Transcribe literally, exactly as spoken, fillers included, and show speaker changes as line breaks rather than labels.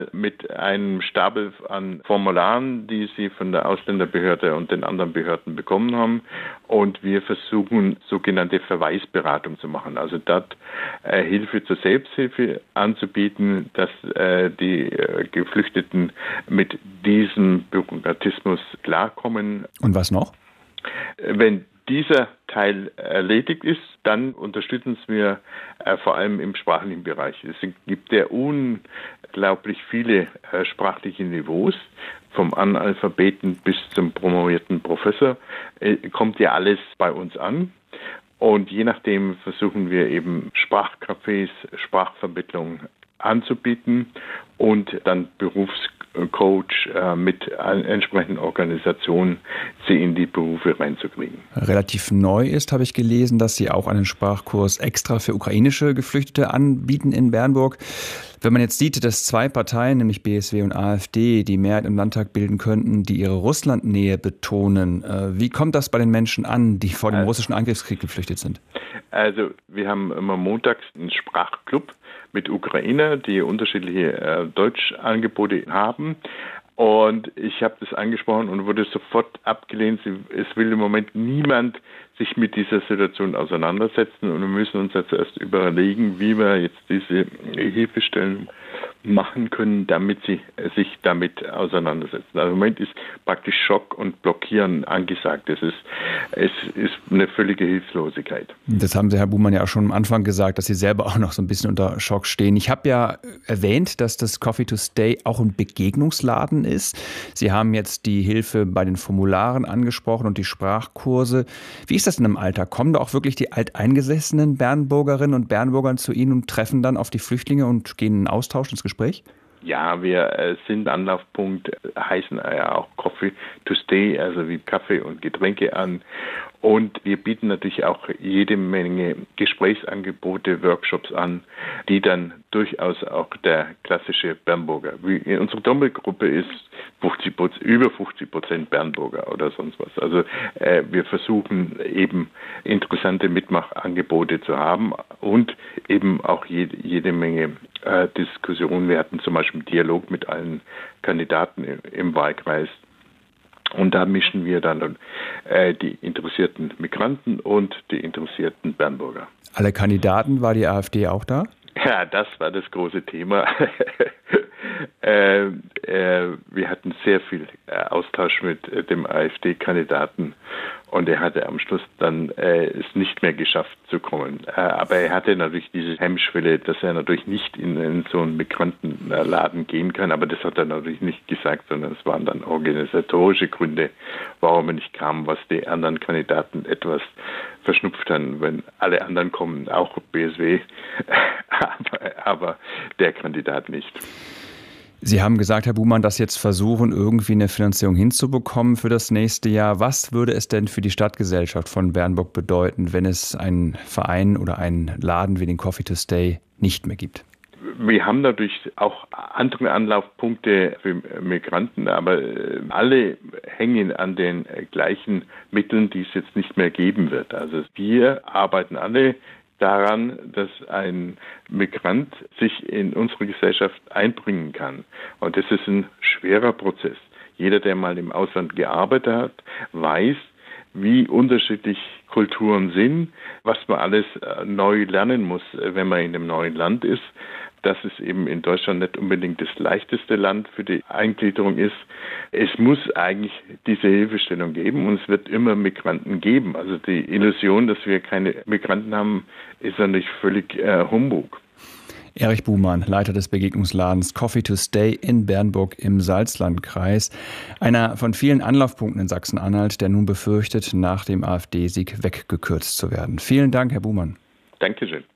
mit einem Stapel an Formularen, die sie von der Ausländerbehörde und den anderen Behörden bekommen haben. Und wir versuchen, sogenannte Verweisberatung zu machen. Also dort äh, Hilfe zur Selbsthilfe anzubieten, dass äh, die äh, Geflüchteten mit diesem Bürokratismus klarkommen.
Und was noch?
Wenn dieser Teil erledigt ist, dann unterstützen wir äh, vor allem im sprachlichen Bereich. Es gibt ja unglaublich viele äh, sprachliche Niveaus, vom Analphabeten bis zum promovierten Professor, äh, kommt ja alles bei uns an. Und je nachdem versuchen wir eben Sprachcafés, Sprachvermittlung anzubieten und dann Berufscoach äh, mit entsprechenden Organisationen sie in die Berufe reinzukriegen.
Relativ neu ist, habe ich gelesen, dass Sie auch einen Sprachkurs extra für ukrainische Geflüchtete anbieten in Bernburg. Wenn man jetzt sieht, dass zwei Parteien, nämlich B S W und AfD, die Mehrheit im Landtag bilden könnten, die ihre Russlandnähe betonen, äh, wie kommt das bei den Menschen an, die vor dem also, russischen Angriffskrieg geflüchtet sind?
Also wir haben immer montags einen Sprachclub mit Ukrainern, die unterschiedliche äh, Deutschangebote haben. Und ich habe das angesprochen und wurde sofort abgelehnt. Es will im Moment niemand sich mit dieser Situation auseinandersetzen. Und wir müssen uns jetzt erst überlegen, wie wir jetzt diese Hilfestellen machen können, damit sie sich damit auseinandersetzen. Also im Moment ist praktisch Schock und Blockieren angesagt. Es ist, es ist eine völlige Hilflosigkeit.
Das haben Sie, Herr Buhmann, ja auch schon am Anfang gesagt, dass Sie selber auch noch so ein bisschen unter Schock stehen. Ich habe ja erwähnt, dass das Coffee to Stay auch ein Begegnungsladen ist. Sie haben jetzt die Hilfe bei den Formularen angesprochen und die Sprachkurse. Wie ist das denn im Alltag? Kommen da auch wirklich die alteingesessenen Bernburgerinnen und Bernburger zu Ihnen und treffen dann auf die Flüchtlinge und gehen in einen Austausch, ins Gespräch?
Ja, wir äh, sind Anlaufpunkt, heißen ja auch Coffee to Stay, also wie Kaffee und Getränke an. Und wir bieten natürlich auch jede Menge Gesprächsangebote, Workshops an, die dann durchaus auch der klassische Bernburger, wie in unserer Doppelgruppe ist fünfzig Prozent, über fünfzig Prozent Bernburger oder sonst was. Also äh, wir versuchen eben interessante Mitmachangebote zu haben und eben auch jede, jede Menge äh, Diskussionen. Wir hatten zum Beispiel einen Dialog mit allen Kandidaten im, im Wahlkreis. Und da mischen wir dann äh, die interessierten Migranten und die interessierten Bernburger.
Alle Kandidaten, war die AfD auch da?
Ja, das war das große Thema. äh, äh, wir hatten sehr viel äh, Austausch mit äh, dem AfD-Kandidaten und er hatte am Schluss dann äh, es nicht mehr geschafft zu kommen. Äh, aber er hatte natürlich diese Hemmschwelle, dass er natürlich nicht in, in so einen Migrantenladen gehen kann. Aber das hat er natürlich nicht gesagt, sondern es waren dann organisatorische Gründe, warum er nicht kam, was die anderen Kandidaten etwas verschnupft haben, wenn alle anderen kommen, auch B S W, aber, aber der Kandidat nicht.
Sie haben gesagt, Herr Buhmann, dass jetzt versuchen, irgendwie eine Finanzierung hinzubekommen für das nächste Jahr. Was würde es denn für die Stadtgesellschaft von Bernburg bedeuten, wenn es einen Verein oder einen Laden wie den Coffee to Stay nicht mehr gibt?
Wir haben natürlich auch andere Anlaufpunkte für Migranten, aber alle hängen an den gleichen Mitteln, die es jetzt nicht mehr geben wird. Also wir arbeiten alle daran, dass ein Migrant sich in unsere Gesellschaft einbringen kann. Und das ist ein schwerer Prozess. Jeder, der mal im Ausland gearbeitet hat, weiß, wie unterschiedlich Kulturen sind, was man alles neu lernen muss, wenn man in einem neuen Land ist. Dass es eben in Deutschland nicht unbedingt das leichteste Land für die Eingliederung ist. Es muss eigentlich diese Hilfestellung geben und es wird immer Migranten geben. Also die Illusion, dass wir keine Migranten haben, ist natürlich völlig äh, Humbug.
Erich Buhmann, Leiter des Begegnungsladens Coffee to Stay in Bernburg im Salzlandkreis. Einer von vielen Anlaufpunkten in Sachsen-Anhalt, der nun befürchtet, nach dem AfD-Sieg weggekürzt zu werden. Vielen Dank, Herr Buhmann.
Dankeschön.